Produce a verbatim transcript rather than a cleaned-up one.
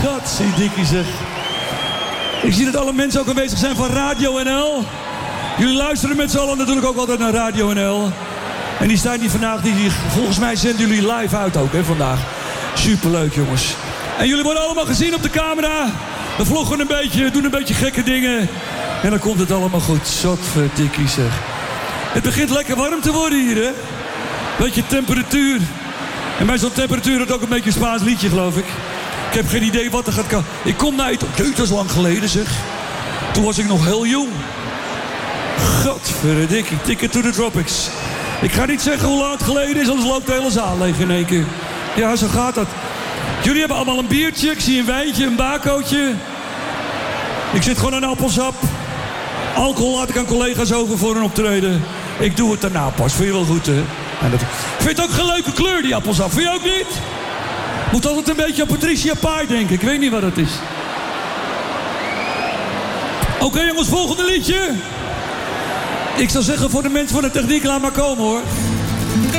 Godzijdankie zeg. Ik zie dat alle mensen ook aanwezig zijn van Radio N L. Jullie luisteren met z'n allen natuurlijk ook altijd naar Radio N L. En die staan hier vandaag, die, volgens mij zenden jullie live uit ook hè, vandaag. Superleuk jongens. En jullie worden allemaal gezien op de camera. We vloggen een beetje, doen een beetje gekke dingen. En dan komt het allemaal goed. Zotverdikkie zeg. Het begint lekker warm te worden hier hè. Beetje temperatuur. En bij zo'n temperatuur het ook een beetje een Spaans liedje geloof ik. Ik heb geen idee wat er gaat komen. Ik kom naar het... Jeet, dat is lang geleden zeg. Toen was ik nog heel jong. Godverdikkie. Ticket to the Tropics. Ik ga niet zeggen hoe lang het geleden is, anders loopt de hele zaal leeg in één keer. Ja, zo gaat dat. Jullie hebben allemaal een biertje. Ik zie een wijntje, een bakootje. Ik zit gewoon aan appelsap. Alcohol laat ik aan collega's over voor een optreden. Ik doe het daarna pas. Vind je wel goed, hè? En dat... Ik vind het ook geen leuke kleur, die appelsap. Vind je ook niet? Moet altijd een beetje aan Patricia Pai denken. Ik weet niet wat het is. Oké, okay, jongens, volgende liedje. Ik zou zeggen voor de mensen van de techniek, laat maar komen, hoor.